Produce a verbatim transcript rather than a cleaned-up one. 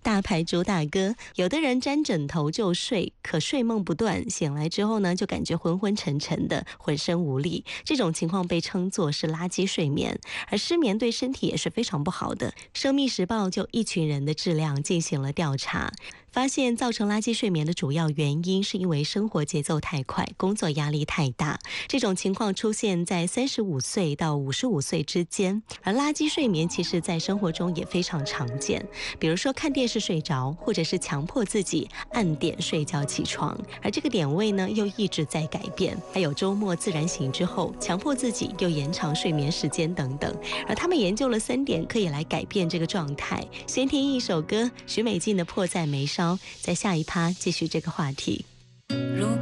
大牌主打歌，有的人沾枕头就睡，可睡梦不断，醒来之后呢，就感觉昏昏沉沉的，浑身无力。这种情况被称作是垃圾睡眠，而失眠对身体也是非常不好的。生命时报就一群人的质量进行了调查，发现造成垃圾睡眠的主要原因是因为生活节奏太快，工作压力太大。这种情况出现在三十五岁到五十五岁之间，而垃圾睡眠其实在生活中也非常常见，比如说看电视睡着，或者是强迫自己按点睡觉起床，而这个点位呢又一直在改变，还有周末自然醒之后强迫自己又延长睡眠时间等等。而他们研究了三点可以来改变这个状态。先听一首歌，许美静的《迫在眉梢》，在下一趴继续这个话题。 如